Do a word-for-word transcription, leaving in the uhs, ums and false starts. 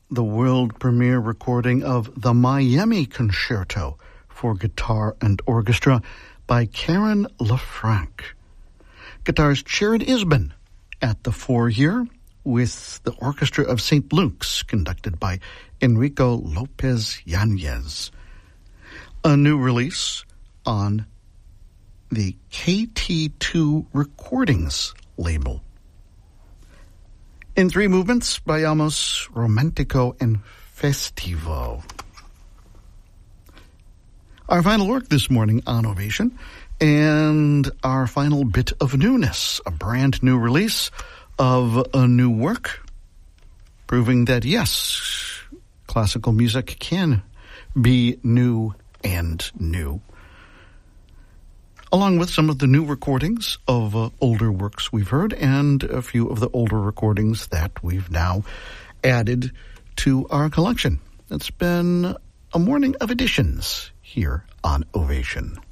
the world premiere recording of the Miami Concerto for Guitar and Orchestra by Karen LaFranc. Guitars Jared Isbin at the fore here with the Orchestra of Saint Luke's, conducted by Enrico Lopez Yanez. A new release on the K T two Recordings label. In three movements, Vayamos Romantico and Festivo. Our final work this morning on Ovation, and our final bit of newness, a brand new release of a new work, proving that yes, classical music can be new and new. Along with some of the new recordings of uh, older works we've heard, and a few of the older recordings that we've now added to our collection. It's been a morning of editions here on Ovation.